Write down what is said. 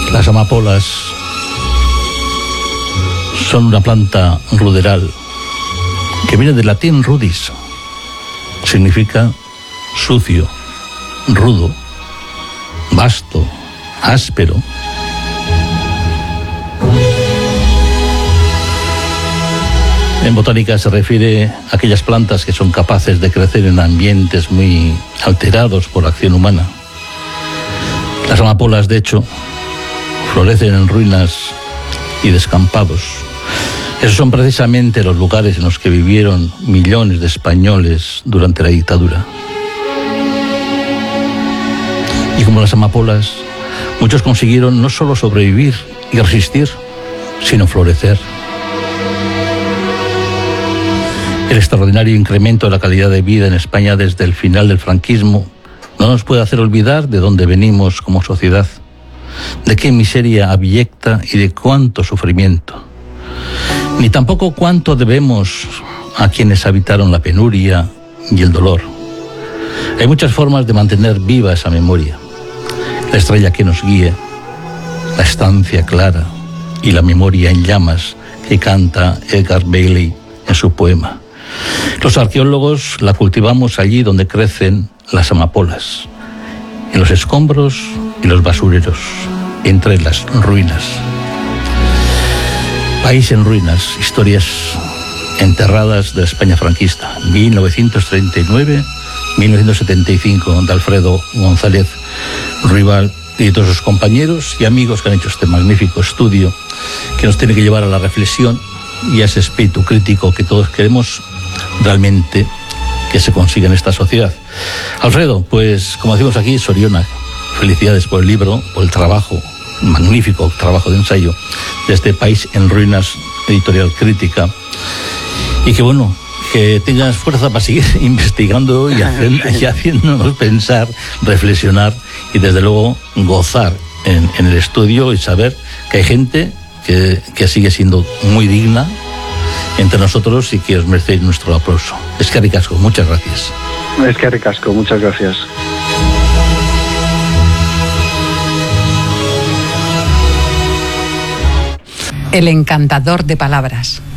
Las amapolas son una planta ruderal que viene del latín rudis. Significa sucio, rudo, vasto, áspero. En botánica se refiere a aquellas plantas que son capaces de crecer en ambientes muy alterados por la acción humana. Las amapolas, de hecho, florecen en ruinas y descampados. Esos son precisamente los lugares en los que vivieron millones de españoles durante la dictadura. Y como las amapolas, muchos consiguieron no solo sobrevivir y resistir, sino florecer. El extraordinario incremento de la calidad de vida en España desde el final del franquismo no nos puede hacer olvidar de dónde venimos como sociedad, de qué miseria abyecta y de cuánto sufrimiento. Ni tampoco cuánto debemos a quienes habitaron la penuria y el dolor. Hay muchas formas de mantener viva esa memoria. La estrella que nos guíe, la estancia clara y la memoria en llamas que canta Edgar Bailey en su poema. Los arqueólogos la cultivamos allí donde crecen las amapolas, en los escombros y los basureros, entre las ruinas. País en ruinas, historias enterradas de la España franquista, 1939-1975, de Alfredo González Ruibal y todos sus compañeros y amigos que han hecho este magnífico estudio que nos tiene que llevar a la reflexión y a ese espíritu crítico que todos queremos realmente que se consiga en esta sociedad. Alfredo, pues como decimos aquí, Sorionak, felicidades por el libro, por el trabajo, magnífico trabajo de ensayo de este País en ruinas, editorial crítica, y que bueno, que tengas fuerza para seguir investigando y haciéndonos pensar, reflexionar y desde luego gozar en el estudio y saber que hay gente que sigue siendo muy digna entre nosotros y que os merecéis nuestro aplauso. Eskerrik asko, muchas gracias. Eskerrik asko, muchas gracias. El encantador de palabras.